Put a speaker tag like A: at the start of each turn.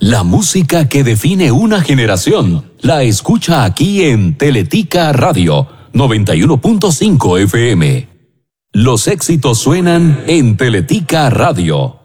A: La música que define una generación la escucha aquí en Teletica Radio 91.5 FM. Los éxitos suenan en Teletica Radio.